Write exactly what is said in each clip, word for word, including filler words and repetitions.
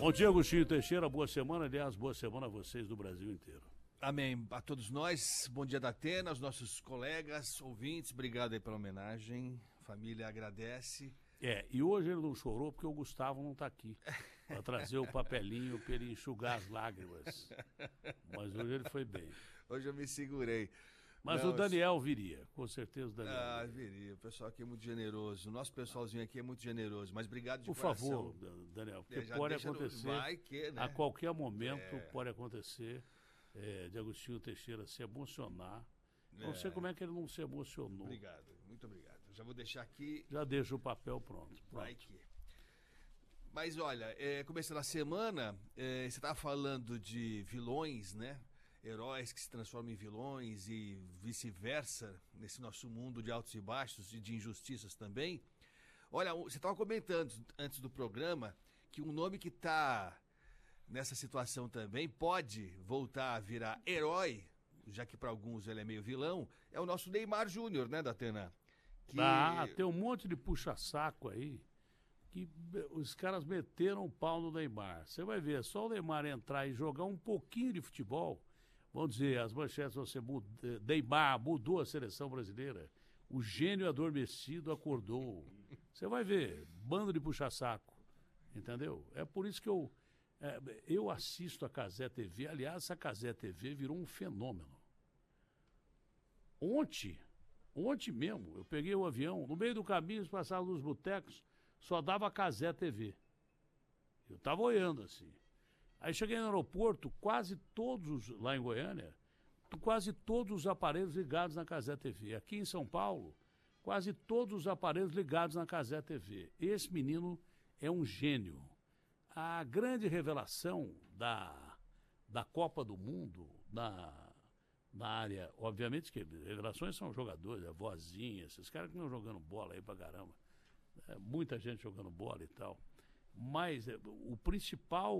Bom dia, Agostinho Teixeira, boa semana, aliás, boa semana a vocês do Brasil inteiro. Amém. A todos nós, bom dia da Atena, aos nossos colegas, ouvintes, obrigado aí pela homenagem, a família agradece. É, e hoje ele não chorou porque o Gustavo não está aqui, para trazer o papelinho para ele enxugar as lágrimas, mas hoje ele foi bem. Hoje eu me segurei. Mas Não, o Daniel viria, com certeza o Daniel Ah, viria. viria. O pessoal aqui é muito generoso. O nosso pessoalzinho aqui é muito generoso. Mas obrigado de Por coração. favor, Daniel, porque É, já pode deixa no- acontecer, vai que, né? a qualquer momento É. pode acontecer é, de Agostinho Teixeira se emocionar. Não É. sei como é que ele não se emocionou. Obrigado, muito obrigado. Já vou deixar aqui. Já deixa o papel pronto. Vai pronto. que. Mas olha, é, começando a semana, é, você estava falando de vilões, né? Heróis que se transformam em vilões e vice-versa, nesse nosso mundo de altos e baixos e de injustiças também. Olha, você estava comentando antes do programa que um nome que está nessa situação também pode voltar a virar herói, já que para alguns ele é meio vilão, é o nosso Neymar Júnior, né, Datena? Que... Ah, tem um monte de puxa-saco aí que os caras meteram o pau no Neymar. Você vai ver, só o Neymar entrar e jogar um pouquinho de futebol, vamos dizer, as manchetes vão ser mud... Neymar mudou a seleção brasileira, o gênio adormecido acordou. Você vai ver, bando de puxa-saco, entendeu? É por isso que eu, é, eu assisto a Cazé T V, aliás, essa Cazé T V virou um fenômeno. Ontem, ontem mesmo, eu peguei o avião, no meio do caminho, passava nos botecos, só dava Cazé T V. Eu tava olhando assim. Aí cheguei no aeroporto, quase todos, lá em Goiânia, quase todos os aparelhos ligados na Cazé T V. Aqui em São Paulo, quase todos os aparelhos ligados na Cazé T V. Esse menino é um gênio. A grande revelação da, da Copa do Mundo, na, na área, obviamente que revelações são jogadores, a vozinha, esses caras que estão jogando bola aí pra caramba. É, muita gente jogando bola e tal. Mas é, o principal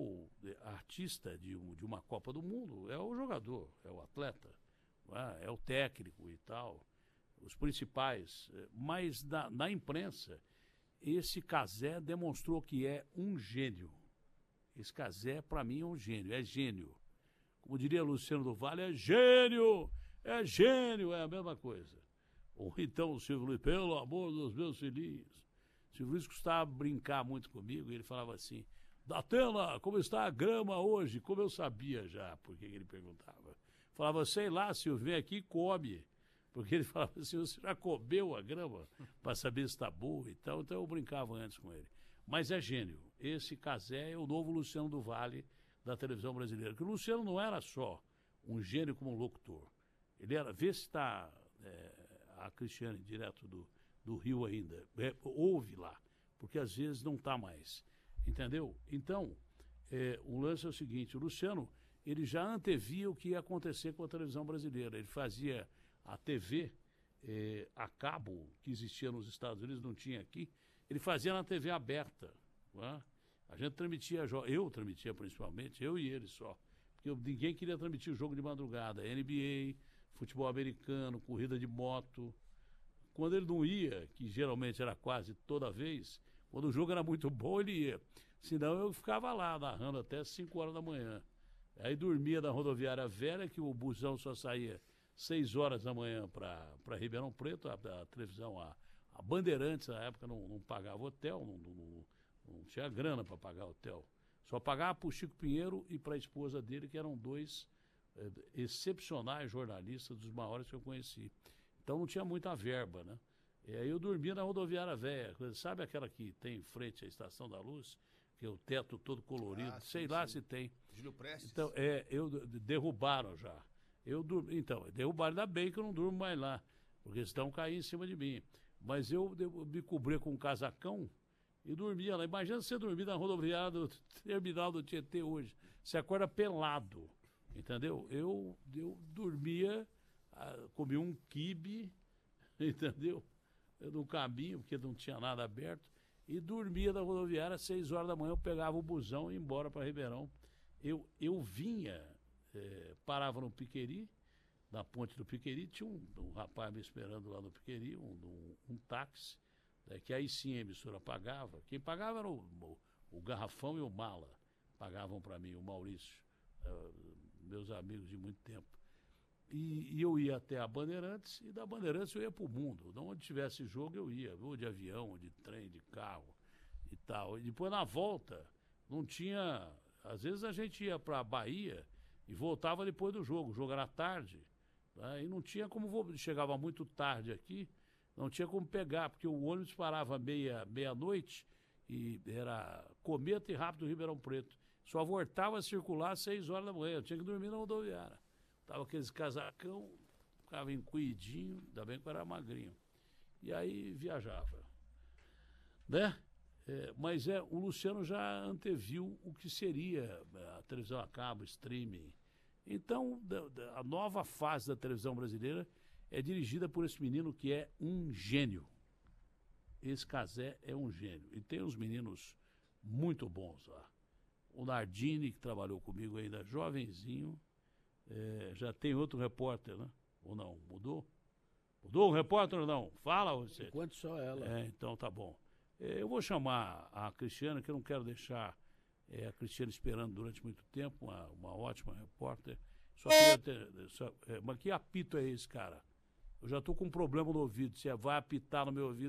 artista de, de uma Copa do Mundo é o jogador, é o atleta, é, é o técnico e tal, os principais. Mas na, na imprensa, esse Cazé demonstrou que é um gênio. Esse Cazé, para mim, é um gênio, é gênio. Como diria Luciano do Vale, é gênio, é gênio, é a mesma coisa. Ou então o Silvio Luiz, pelo amor dos meus filhinhos. O Silvio Luiz costumava brincar muito comigo e ele falava assim, Datena, como está a grama hoje? Como eu sabia já, porque ele perguntava. Falava, sei lá, Silvio, vem aqui e come. Porque ele falava assim, você já comeu a grama para saber se está boa e tal. Então eu brincava antes com ele. Mas é gênio. Esse Cazé é o novo Luciano do Vale da televisão brasileira. Porque o Luciano não era só um gênio como locutor. Ele era, vê se está é, a Cristiane, direto do... do Rio ainda, é, ouve lá, porque às vezes não está mais, entendeu? Então, é, o lance é o seguinte, o Luciano, ele já antevia o que ia acontecer com a televisão brasileira, ele fazia a T V é, a cabo, que existia nos Estados Unidos, não tinha aqui, ele fazia na T V aberta, não é? A gente transmitia, eu transmitia principalmente, eu e ele só, porque eu, ninguém queria transmitir o jogo de madrugada, N B A, futebol americano, corrida de moto. Quando ele não ia, que geralmente era quase toda vez, quando o jogo era muito bom, ele ia. Senão eu ficava lá, narrando até cinco horas da manhã. Aí dormia na rodoviária velha, que o busão só saía seis horas da manhã para Ribeirão Preto, a, a televisão, a, a Bandeirantes, na época, não, não pagava hotel, não, não, não tinha grana para pagar hotel. Só pagava para o Chico Pinheiro e para a esposa dele, que eram dois eh, excepcionais jornalistas, dos maiores que eu conheci. Então não tinha muita verba, né? E aí eu dormia na rodoviária velha, sabe aquela que tem em frente à Estação da Luz, que é o teto todo colorido, ah, sim, sei lá sim. se tem. Júlio Prestes? Então, é, eu derrubaram já. Eu dur... Então, derrubaram, ainda bem que eu não durmo mais lá, porque senão cair em cima de mim. Mas eu, eu me cobria com um casacão e dormia lá. Imagina você dormir na rodoviária do terminal do Tietê hoje. Você acorda pelado, entendeu? Eu, eu dormia, ah, comia um quibe, entendeu? No caminho, porque não tinha nada aberto, e dormia na rodoviária às seis horas da manhã, eu pegava o busão e ia embora para Ribeirão. Eu, eu vinha, é, parava no Piqueri, na ponte do Piqueri, tinha um, um rapaz me esperando lá no Piqueri, um, um, um táxi, né, que aí sim a emissora pagava. Quem pagava era o, o, o garrafão e o mala. pagavam para mim, o Maurício, uh, meus amigos de muito tempo. E, e eu ia até a Bandeirantes, e da Bandeirantes eu ia para o mundo. De onde tivesse jogo eu ia, ou de avião, ou de trem, de carro e tal. E depois na volta, não tinha... Às vezes a gente ia para a Bahia e voltava depois do jogo. O jogo era tarde, né? E não tinha como... Chegava muito tarde aqui, não tinha como pegar, porque o ônibus parava meia, meia-noite e era Cometa e Rápido Ribeirão Preto. Só voltava a circular às seis horas da manhã. Eu tinha que dormir na rodoviária. Tava aqueles casacão, ficava encolhidinho, ainda bem que eu era magrinho. E aí viajava. Né? É, mas é, o Luciano já anteviu o que seria a televisão a cabo, streaming. Então, da, da, a nova fase da televisão brasileira é dirigida por esse menino que é um gênio. Esse Cazé é um gênio. E tem uns meninos muito bons lá. O Nardini, que trabalhou comigo ainda jovenzinho. É, já tem outro repórter, né? Ou não? Mudou? Mudou o repórter ou não? Fala você. Enquanto só ela. É, então tá bom. É, eu vou chamar a Cristiana, que eu não quero deixar é, a Cristiana esperando durante muito tempo, uma, uma ótima repórter. Só queria ter, só, é, mas que apito é esse, cara? Eu já tô com um problema no ouvido. Você vai apitar no meu ouvido.